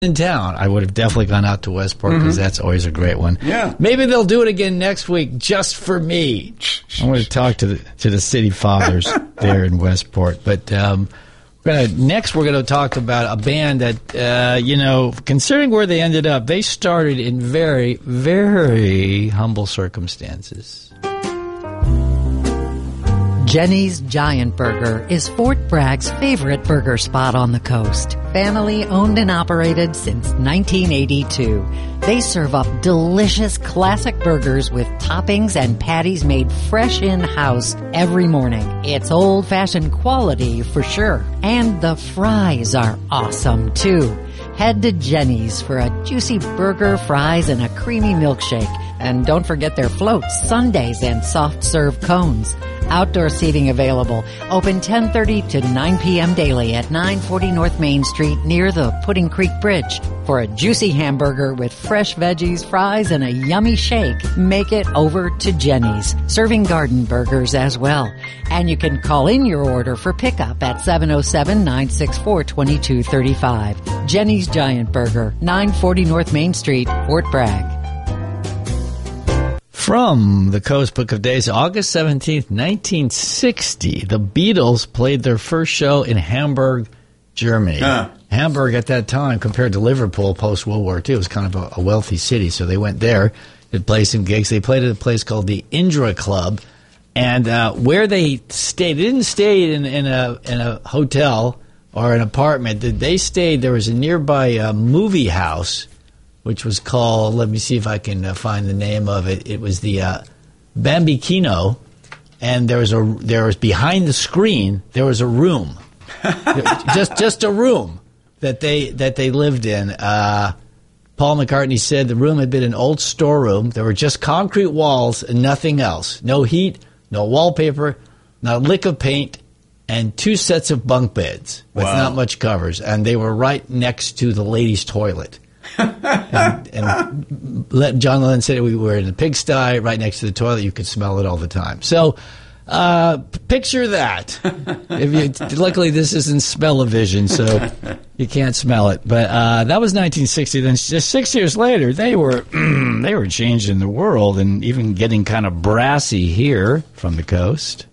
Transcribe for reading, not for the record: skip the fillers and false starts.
in town, I would have definitely gone out to Westport because that's always a great one. Yeah. Maybe they'll do it again next week just for me. I'm going to talk to the city fathers there in Westport. But next we're going to talk about a band that, considering where they ended up, they started in very, very humble circumstances. Jenny's Giant Burger is Fort Bragg's favorite burger spot on the coast. Family owned and operated since 1982. They serve up delicious classic burgers with toppings and patties made fresh in-house every morning. It's old-fashioned quality for sure. And the fries are awesome too. Head to Jenny's for a juicy burger, fries, and a creamy milkshake. And don't forget their floats, sundaes, and soft-serve cones. Outdoor seating available. Open 10:30 to 9 p.m. daily at 940 North Main Street near the Pudding Creek Bridge. For a juicy hamburger with fresh veggies, fries, and a yummy shake, make it over to Jenny's, serving garden burgers as well. And you can call in your order for pickup at 707-964-2235. Jenny's Giant Burger, 940 North Main Street, Fort Bragg. From the Coast Book of Days, August 17th, 1960, the Beatles played their first show in Hamburg, Germany. Hamburg at that time, compared to Liverpool post-World War II, was kind of a wealthy city, so they went there to play some gigs. They played at a place called the Indra Club, and where they stayed, they didn't stay in a hotel or an apartment. They stayed, there was a nearby movie house, which was called, let me see if I can find the name of it. It was the Bambikino, and there was behind the screen there was a room, just a room that they lived in. Paul McCartney said the room had been an old storeroom. There were just concrete walls and nothing else. No heat, no wallpaper, not a lick of paint, and 2 sets of bunk beds with not much covers, and they were right next to the ladies' toilet. and John Lennon said we were in a pigsty right next to the toilet. You could smell it all the time. So picture that. Luckily, this isn't smell-o-vision, so you can't smell it. But that was 1960. Then just 6 years later, they were changing the world and even getting kind of brassy here from the coast.